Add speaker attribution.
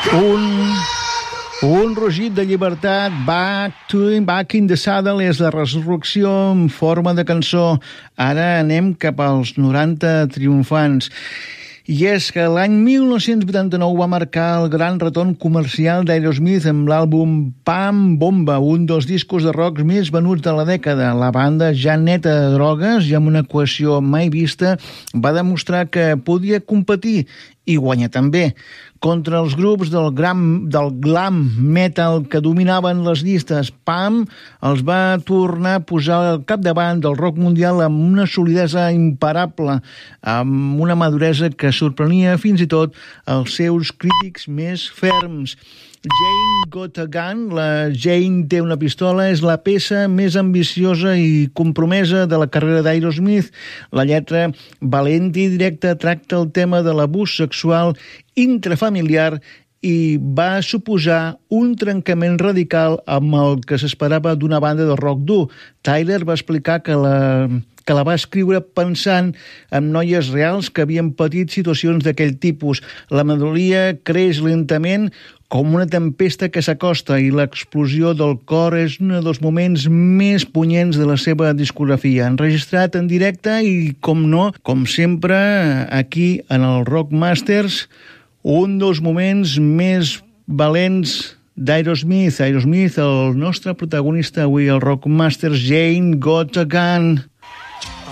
Speaker 1: Un rugit de llibertat, Back in the Saddle, és la resurrecció en forma de cançó. Ara anem cap als 90 triomfants. I és que l'any 1989 va marcar el gran retorn comercial d'Aerosmith amb l'àlbum Pam Bomba, un dels discos de rock més venuts de la dècada. La banda, ja neta de drogues i amb una cohesió mai vista, va demostrar que podia competir i guanyar també contra els grups del glam metal que dominaven les llistes. Pam els va tornar a posar al capdavant del rock mundial amb una solidesa imparable, amb una maduresa que sorprenia fins i tot els seus crítics més ferms. Jane Got a Gun, la Jane té una pistola, és la peça més ambiciosa i compromesa de la carrera d'Aerosmith. La lletra valenta i directa tracta el tema de l'abús sexual intrafamiliar i va suposar un trencament radical amb el que s'esperava d'una banda de rock dur. Tyler va explicar que la va escriure pensant en noies reals que havien patit situacions d'aquell tipus. La melodia creix lentament com una tempesta que s'acosta i l'explosió del cor és un dels moments més punyents de la seva discografia. Enregistrat en directe i, com no, com sempre, aquí en el Rockmasters, un dels moments més valents d'Aerosmith. Aerosmith, el nostre protagonista avui, el Rockmasters, Jane Got a Gun.